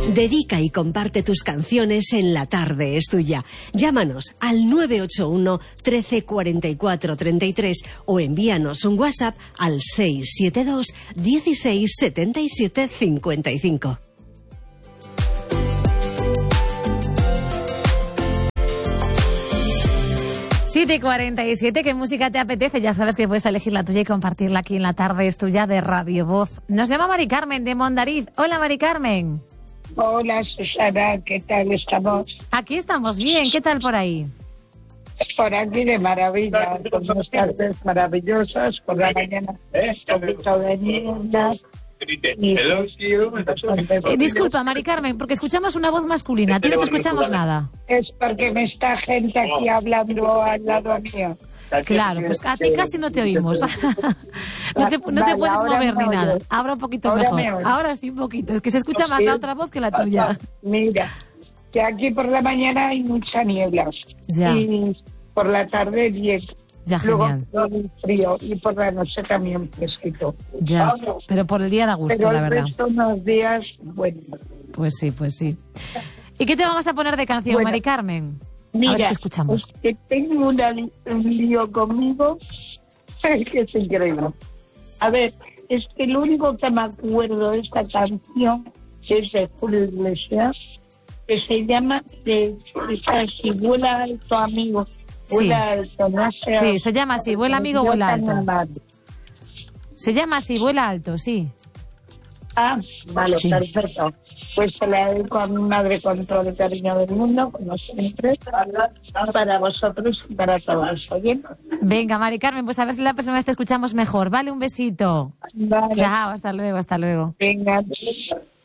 Dedica y comparte tus canciones en La Tarde es Tuya. Llámanos al 981 13 44 33 o envíanos un WhatsApp al 672 16 77 55. Siete 47, ¿qué música te apetece? Ya sabes que puedes elegir la tuya y compartirla aquí en La Tarde es Tuya de Radio Voz. Nos llama Mari Carmen de Mondariz. Hola, Mari Carmen. Hola, Susana, ¿qué tal estamos? Aquí estamos bien, ¿qué tal por ahí? Por aquí de maravilla, con unas tardes maravillosas, por la mañana un poquito de niebla. Disculpa, Mari Carmen, porque escuchamos una voz masculina, a ti no te escuchamos nada. Es porque me está gente aquí hablando al lado mío. Claro, pues a ti casi no te oímos. No te puedes mover ni nada. Ahora un poquito mejor. Ahora sí un poquito. Es que se escucha más la otra voz que la tuya. Mira, que aquí por la mañana hay mucha niebla. Ya. Y por la tarde bien. Ya, luego genial. frío y por la noche también fresquito. Ya, pero por el día da gusto, pero la verdad. Pero el resto unos días, bueno. Pues sí, pues sí. ¿Y qué te vamos a poner de canción, bueno, Mari Carmen? Mira, a ver si escuchamos. Es que tengo un lío conmigo, es que es increíble. A ver, es que lo único que me acuerdo de esta canción es de Julio Iglesias, que se llama Si vuela alto amigo. Vuela alto, no sé. Sí, se llama así, vuela amigo, vuela alto. Se llama así, vuela alto, sí. Ah, vale, sí. Perfecto. Pues se la dedico a mi madre con todo el cariño del mundo, como siempre, para vosotros y para todos, ¿oye? Venga, Mari Carmen, pues a ver si la próxima vez te escuchamos mejor, ¿vale? Un besito. Vale. Chao, hasta luego, hasta luego. Venga.